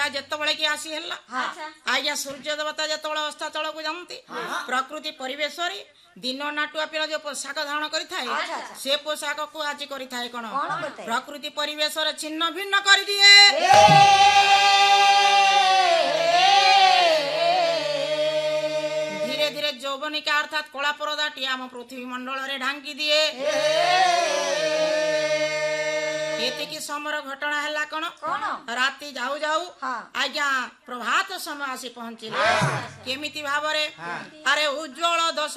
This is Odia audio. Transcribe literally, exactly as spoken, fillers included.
ଯେତେବେଳେ କି ଆସି ହେଲା ଆଜ୍ଞା ସୂର୍ଯ୍ୟ ଦେବତା ଯେତେବେଳେ ଅସ୍ତାଚଳକୁ ଯାଆନ୍ତି ପ୍ରକୃତି ପରିବେଶରେ ଦିନ ନାଟୁଆ ପିଲା ଯୋଉ ପୋଷାକ ଧାରଣ କରିଥାଏ ସେ ପୋଷାକକୁ ଆଜି କରିଥାଏ କଣ ପ୍ରକୃତି ପରିବେଶରେ ଛିନ୍ନ ଭିନ୍ନ କରିଦିଏ। ଧୀରେ ଧୀରେ ଯୌବନିକା ଅର୍ଥାତ କଳା ପରଦାଟି ଆମ ପୃଥିବୀ ମଣ୍ଡଳରେ ଢାଙ୍କି ଦିଏ। ଏତିକି ସମୟର ଘଟଣା ହେଲା କଣ ରାତି ଯାଉ ଯାଉ ଆଜ୍ଞା ପ୍ରଭାତ ସମୟ ଆସି ପହଞ୍ଚିଲା। କେମିତି ଭାବରେ ଆରେ ଉଜ୍ଜଳ ଦଶ